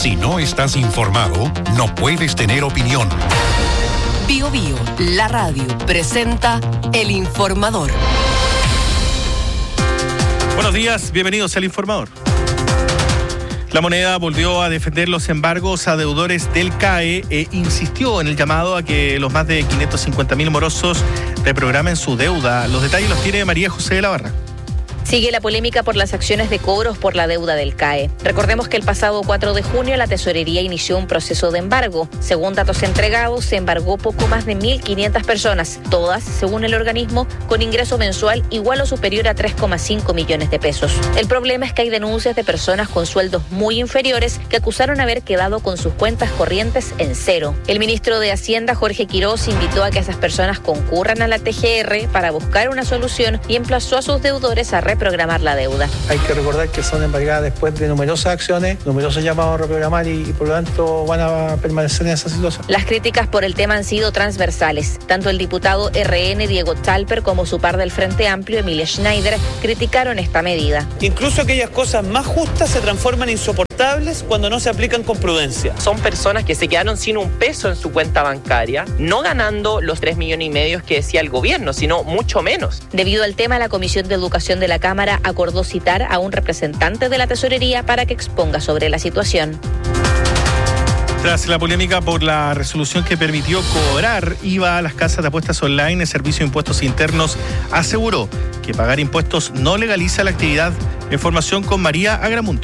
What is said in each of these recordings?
Si no estás informado, no puedes tener opinión. Bio Bio, la radio, presenta El Informador. Buenos días, bienvenidos al Informador. La Moneda volvió a defender los embargos a deudores del CAE e insistió en el llamado a que los más de 550.000 morosos reprogramen su deuda. Los detalles los tiene María José de la Barra. Sigue la polémica por las acciones de cobros por la deuda del CAE. Recordemos que el pasado 4 de junio la Tesorería inició un proceso de embargo. Según datos entregados, se embargó poco más de 1.500 personas, todas, según el organismo, con ingreso mensual igual o superior a 3,5 millones de pesos. El problema es que hay denuncias de personas con sueldos muy inferiores que acusaron haber quedado con sus cuentas corrientes en cero. El ministro de Hacienda, Jorge Quirós, invitó a que esas personas concurran a la TGR para buscar una solución y emplazó a sus deudores a reprogramar la deuda. Hay que recordar que son embargadas después de numerosas acciones, numerosos llamados a reprogramar y por lo tanto van a permanecer en esa situación. Las críticas por el tema han sido transversales. Tanto el diputado RN Diego Chalper como su par del Frente Amplio Emilia Schneider criticaron esta medida. Incluso aquellas cosas más justas se transforman insoportables cuando no se aplican con prudencia. Son personas que se quedaron sin un peso en su cuenta bancaria, no ganando los 3,5 millones que decía el gobierno, sino mucho menos. Debido al tema, la Comisión de Educación de la Cámara acordó citar a un representante de la Tesorería para que exponga sobre la situación. Tras la polémica por la resolución que permitió cobrar IVA a las casas de apuestas online, el Servicio de Impuestos Internos aseguró que pagar impuestos no legaliza la actividad. Información con María Agramunt.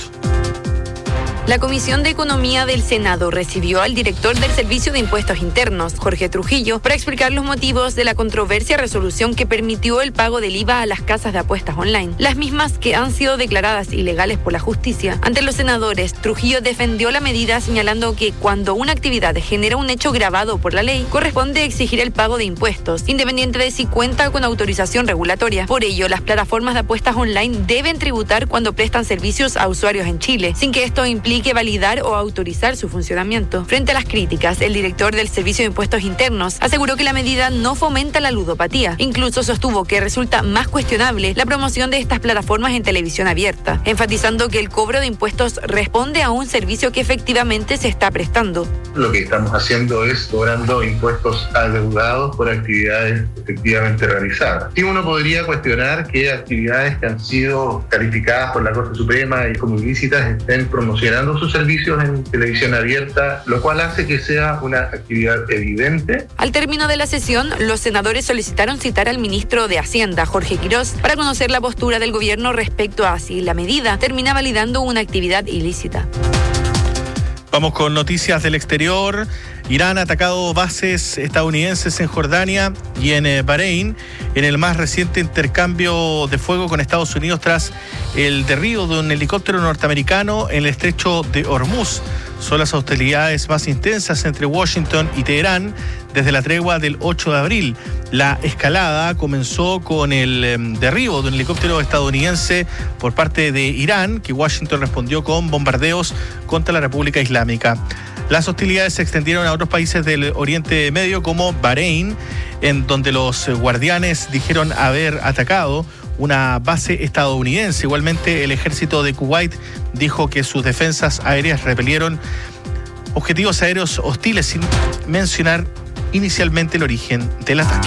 La Comisión de Economía del Senado recibió al director del Servicio de Impuestos Internos, Jorge Trujillo, para explicar los motivos de la controversia resolución que permitió el pago del IVA a las casas de apuestas online, las mismas que han sido declaradas ilegales por la justicia. Ante los senadores, Trujillo defendió la medida señalando que cuando una actividad genera un hecho gravado por la ley, corresponde exigir el pago de impuestos, independiente de si cuenta con autorización regulatoria. Por ello, las plataformas de apuestas online deben tributar cuando prestan servicios a usuarios en Chile, sin que esto implique validar o autorizar su funcionamiento. Frente a las críticas, el director del Servicio de Impuestos Internos aseguró que la medida no fomenta la ludopatía. Incluso sostuvo que resulta más cuestionable la promoción de estas plataformas en televisión abierta, enfatizando que el cobro de impuestos responde a un servicio que efectivamente se está prestando. Lo que estamos haciendo es cobrando impuestos adeudados por actividades efectivamente realizadas. Sí, uno podría cuestionar que actividades que han sido calificadas por la Corte Suprema y como ilícitas estén promocionando sus servicios en televisión abierta, lo cual hace que sea una actividad evidente. Al término de la sesión, los senadores solicitaron citar al ministro de Hacienda, Jorge Quirós, para conocer la postura del gobierno respecto a si la medida termina validando una actividad ilícita. Vamos con noticias del exterior. Irán ha atacado bases estadounidenses en Jordania y en Bahrein en el más reciente intercambio de fuego con Estados Unidos tras el derribo de un helicóptero norteamericano en el estrecho de Hormuz. Son las hostilidades más intensas entre Washington y Teherán desde la tregua del 8 de abril. La escalada comenzó con el derribo de un helicóptero estadounidense por parte de Irán, que Washington respondió con bombardeos contra la República Islámica. Las hostilidades se extendieron a otros países del Oriente Medio como Bahrein, en donde los guardianes dijeron haber atacado una base estadounidense. Igualmente, el ejército de Kuwait dijo que sus defensas aéreas repelieron objetivos aéreos hostiles sin mencionar inicialmente el origen del ataque.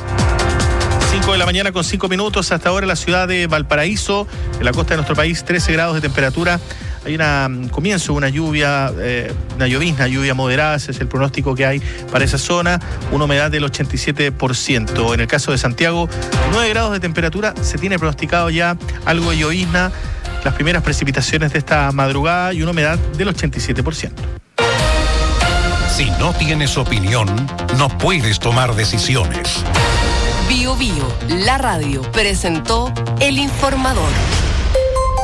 5 de la mañana con 5 minutos. Hasta ahora la ciudad de Valparaíso, en la costa de nuestro país, 13 grados de temperatura. Hay una lluvia, una llovizna, lluvia moderada, ese es el pronóstico que hay para esa zona, una humedad del 87%. En el caso de Santiago, 9 grados de temperatura, se tiene pronosticado ya algo de llovizna, las primeras precipitaciones de esta madrugada y una humedad del 87%. Si no tienes opinión, no puedes tomar decisiones. Bio Bio, la radio, presentó El Informador.